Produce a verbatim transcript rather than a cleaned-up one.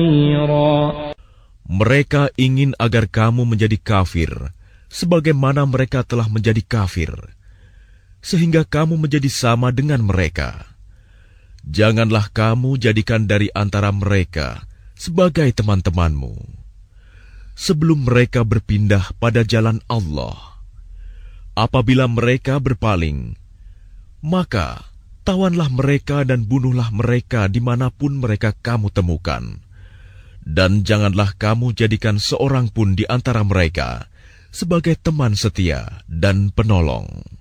Mereka ingin agar kamu menjadi kafir, sebagaimana mereka telah menjadi kafir, sehingga kamu menjadi sama dengan mereka. Janganlah kamu jadikan dari antara mereka sebagai teman-temanmu, sebelum mereka berpindah pada jalan Allah. Apabila mereka berpaling, maka tawanlah mereka dan bunuhlah mereka dimanapun mereka kamu temukan. Dan janganlah kamu jadikan seorang pun di antara mereka sebagai teman setia dan penolong.